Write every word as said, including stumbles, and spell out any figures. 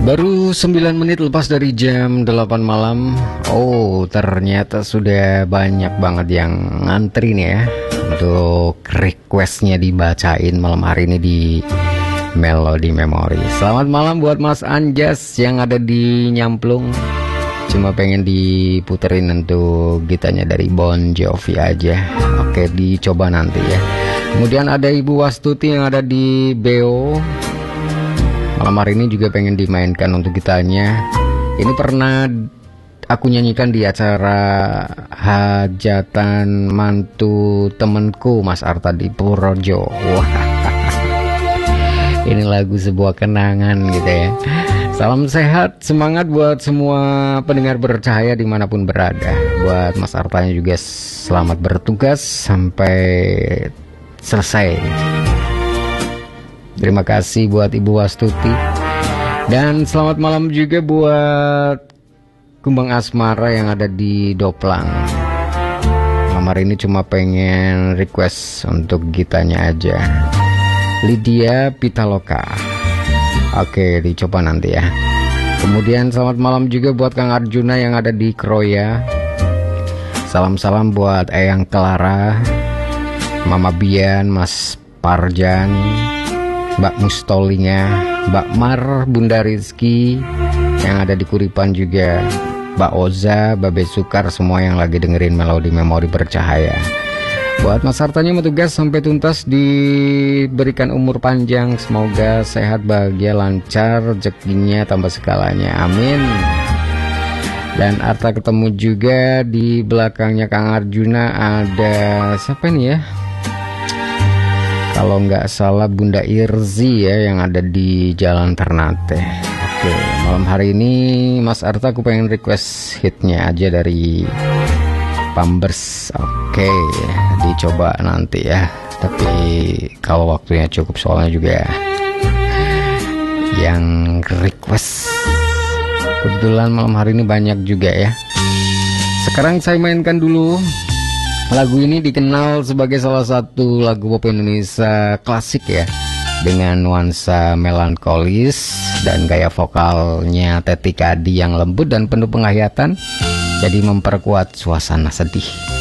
Baru sembilan menit lepas dari jam delapan malam. Oh, ternyata sudah banyak banget yang ngantri nih ya untuk requestnya dibacain malam hari ini di Melody Memory. Selamat malam buat Mas Anjas yang ada di Nyamplung. Cuma pengen diputerin untuk gitarnya dari Bon Jovi aja. Oke, dicoba nanti ya. Kemudian ada Ibu Wastuti yang ada di Beo. Malam hari ini juga pengen dimainkan untuk gitarnya. Ini pernah aku nyanyikan di acara hajatan mantu temenku Mas Arta di Purworejo. Wah, ini lagu sebuah kenangan gitu ya. Salam sehat, semangat buat semua pendengar bercahaya dimanapun berada. Buat Mas Artanya juga selamat bertugas sampai selesai. Terima kasih buat Ibu Wastuti. Dan selamat malam juga buat Kumbang Asmara yang ada di Doplang. Malam hari ini cuma pengen request untuk gitarnya aja. Lydia Pitaloka. Oke, dicoba nanti ya. Kemudian selamat malam juga buat Kang Arjuna yang ada di Kroya. Salam-salam buat Eyang Clara, Mama Bian, Mas Parjan, Mbak Mustolinga, Mbak Mar, Bunda Rizky yang ada di Kuripan juga, Mbak Oza, Babe Sukar, semua yang lagi dengerin Melody Memory bercahaya. Buat Mas Hartanya bertugas sampai tuntas, diberikan umur panjang, semoga sehat, bahagia, lancar, rezekinya tambah segalanya, amin. Dan Arta ketemu juga di belakangnya Kang Arjuna ada siapa nih ya? Kalau nggak salah Bunda Irzi ya yang ada di Jalan Ternate. Oke, malam hari ini Mas Arta aku pengen request hitnya aja dari Pampers. Oke, dicoba nanti ya. Tapi kalau waktunya cukup, soalnya juga yang request kebetulan malam hari ini banyak juga ya. Sekarang saya mainkan dulu. Lagu ini dikenal sebagai salah satu lagu pop Indonesia klasik ya, dengan nuansa melankolis dan gaya vokalnya Teti Kadi yang lembut dan penuh penghayatan, jadi memperkuat suasana sedih.